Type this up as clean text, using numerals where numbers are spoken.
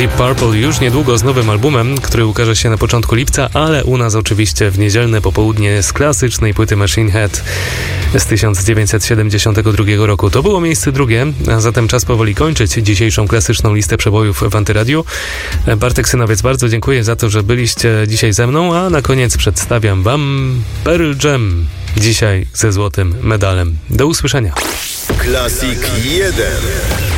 Deep Purple już niedługo z nowym albumem, który ukaże się na początku lipca, ale u nas oczywiście w niedzielne popołudnie z klasycznej płyty Machine Head z 1972 roku. To było miejsce drugie, a zatem czas powoli kończyć dzisiejszą klasyczną listę przebojów w Antyradiu. Bartek Synowiec, bardzo dziękuję za to, że byliście dzisiaj ze mną, a na koniec przedstawiam wam Pearl Jam, dzisiaj ze złotym medalem. Do usłyszenia. Classic 1.